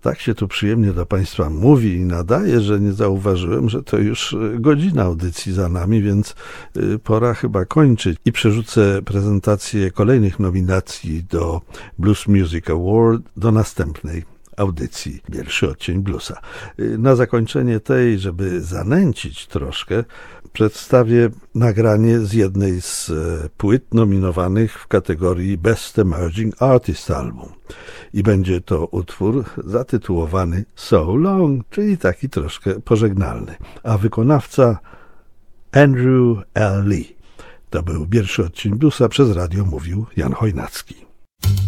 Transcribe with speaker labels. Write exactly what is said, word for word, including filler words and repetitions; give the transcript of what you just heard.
Speaker 1: Tak się tu przyjemnie do Państwa mówi i nadaje, że nie zauważyłem, że to już godzina audycji za nami, więc pora chyba kończyć. I przerzucę prezentację kolejnych nominacji do Blues Music Award do następnej audycji Pierwszy odcień bluesa. Na zakończenie tej, żeby zanęcić troszkę, przedstawię nagranie z jednej z płyt nominowanych w kategorii Best Emerging Artist Album. I będzie to utwór zatytułowany So Long, czyli taki troszkę pożegnalny. A wykonawca Andrew L. Lee. To był Pierwszy odcień bluesa, przez radio mówił Jan Chojnacki.